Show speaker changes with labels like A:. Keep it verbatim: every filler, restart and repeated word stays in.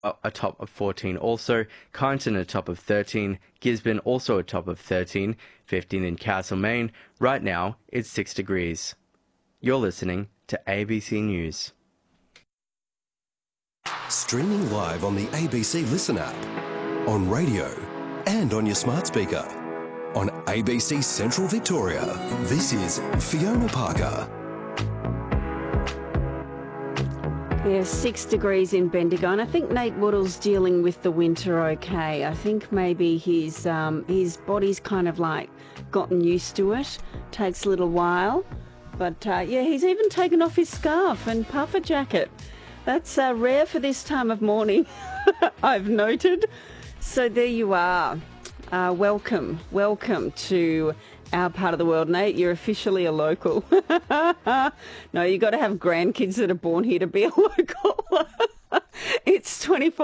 A: a a top of fourteen also. Kyneton a top of thirteen. Gisborne also a top of thirteen. fifteen in Castlemaine. Right now, it's six degrees. You're listening to A B C News.
B: Streaming live on the A B C Listen app, on radio and on your smart speaker. On A B C Central Victoria, this is Fiona Parker.
C: Yeah, six degrees in Bendigo, and I think Nate Woodall's dealing with the winter okay. I think maybe his um, his body's kind of like gotten used to it. Takes a little while, but uh, yeah, he's even taken off his scarf and puffer jacket. That's uh, rare for this time of morning, I've noted. So there you are. Uh, welcome, welcome to our part of the world, Nate. You're officially a local. No, you got to have grandkids that are born here to be a local. It's twenty-four